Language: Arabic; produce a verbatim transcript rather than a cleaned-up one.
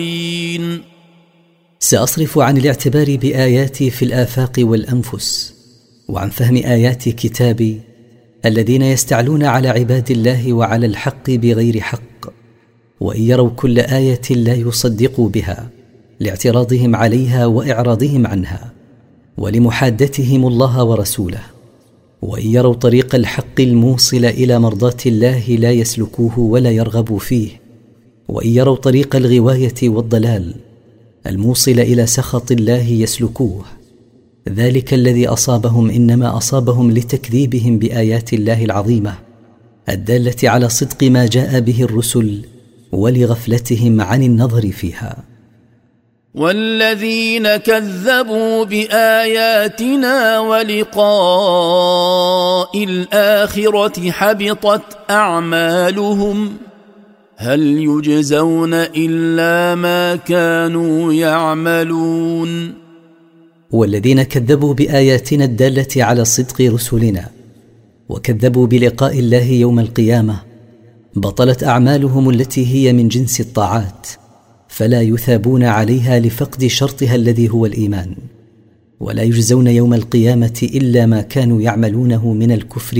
سأصرف عن الاعتبار بآياتي في الآفاق والأنفس، وعن فهم آيات كتابي الذين يستعلون على عباد الله وعلى الحق بغير حق، وإن يروا كل آية لا يصدقوا بها لاعتراضهم عليها وإعراضهم عنها ولمحادتهم الله ورسوله، وإن يروا طريق الحق الموصل إلى مرضاة الله لا يسلكوه ولا يرغبوا فيه، وإن يروا طريق الغواية والضلال الموصل إلى سخط الله يسلكوه. ذلك الذي أصابهم إنما أصابهم لتكذيبهم بآيات الله العظيمة الدالة على صدق ما جاء به الرسل ولغفلتهم عن النظر فيها. والذين كذبوا بآياتنا ولقاء الآخرة حبطت أعمالهم هل يجزون إلا ما كانوا يعملون. والذين كذبوا بآياتنا الدالة على صدق رسلنا وكذبوا بلقاء الله يوم القيامة بطلت أعمالهم التي هي من جنس الطاعات، فلا يثابون عليها لفقد شرطها الذي هو الإيمان، ولا يجزون يوم القيامة إلا ما كانوا يعملونه من الكفر